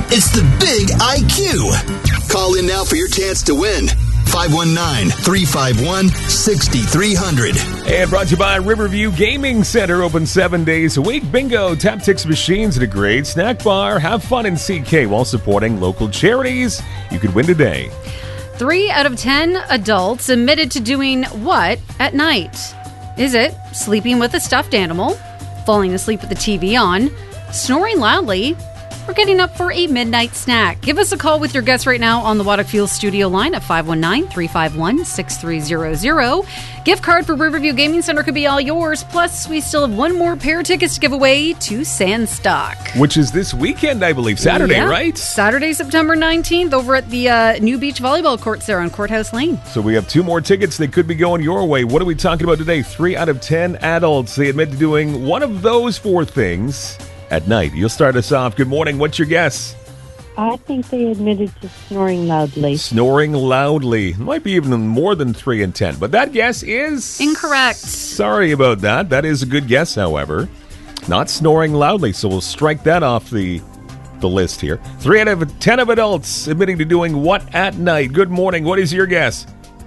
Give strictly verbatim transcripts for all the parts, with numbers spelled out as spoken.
It's the Big I Q. Call in now for your chance to win. five one nine, three five one, six three zero zero. And brought to you by Riverview Gaming Center, open seven days a week. Bingo, tap tix machines at a great snack bar. Have fun in C K while supporting local charities. You could win today. Three out of ten adults admitted to doing what at night? Is it sleeping with a stuffed animal, falling asleep with the T V on, snoring loudly, or getting up for a midnight snack? Give us a call with your guess right now on the Waddock Fuel studio line at five one nine, three five one, six three zero zero. Gift card for Riverview Gaming Center could be all yours. Plus, we still have one more pair of tickets to give away to Sandstock. Which is this weekend, I believe. Saturday, yeah. right? Saturday, September nineteenth, over at the uh, New Beach Volleyball Courts there on Courthouse Lane. So we have two more tickets that could be going your way. What are we talking about today? Three out of ten adults. They admit to doing one of those four things at night. You'll start us off. Good morning. What's your guess? I think they admitted to snoring loudly. Snoring loudly. Might be even more than three in ten, but that guess is incorrect. Sorry about that. That is a good guess, however. Not snoring loudly, so we'll strike that off the the list here. Three out of ten of adults admitting to doing what at night? Good morning. What is your guess?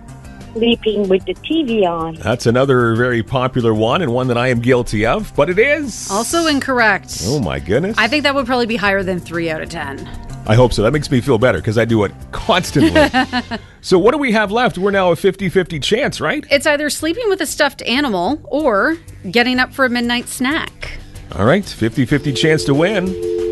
Sleeping with the T V on. That's another very popular one and one that I am guilty of, but it is also incorrect. Oh my goodness. I think that would probably be higher than three out of ten. I hope so. That makes me feel better because I do it constantly. So what do we have left? We're now a fifty-fifty chance, right? It's either sleeping with a stuffed animal or getting up for a midnight snack. All right, fifty-fifty chance to win.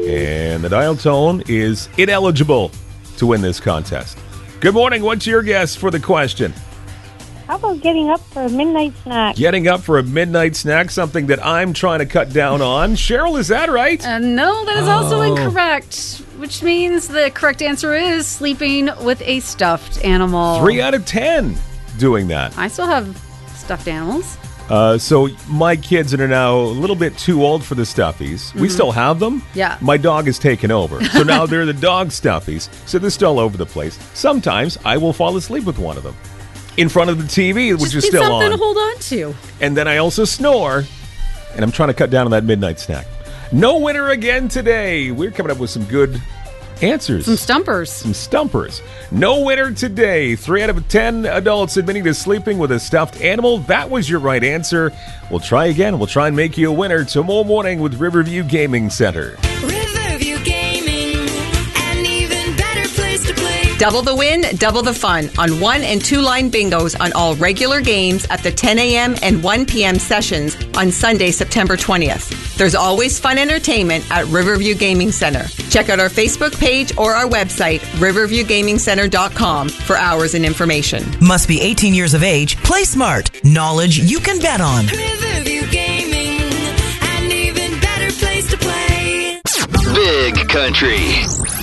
And the dial tone is ineligible to win this contest. Good morning. What's your guess for the question? How about getting up for a midnight snack? Getting up for a midnight snack, something that I'm trying to cut down on. Cheryl, is that right? Uh, no, that is oh. also incorrect, which means the correct answer is sleeping with a stuffed animal. Three out of ten doing that. I still have stuffed animals. Uh, so my kids that are now a little bit too old for the stuffies, mm-hmm. we still have them. Yeah. My dog has taken over. So now they're the dog stuffies. So they're still all over the place. Sometimes I will fall asleep with one of them in front of the T V, which Just is need still something on. to hold on to. And then I also snore, and I'm trying to cut down on that midnight snack. No winner again today. We're coming up with some good answers. Some stumpers. Some stumpers. No winner today. Three out of ten adults admitting to sleeping with a stuffed animal. That was your right answer. We'll try again. We'll try and make you a winner tomorrow morning with Riverview Gaming Center. Riverview Gaming, an even better place to play. Double the win, double the fun on one and two line bingos on all regular games at the ten a.m. and one p.m. sessions on Sunday, September twentieth. There's always fun entertainment at Riverview Gaming Center. Check out our Facebook page or our website, riverview gaming center dot com, for hours and information. Must be eighteen years of age. Play smart. Knowledge you can bet on. Riverview Gaming, an even better place to play. Big Country.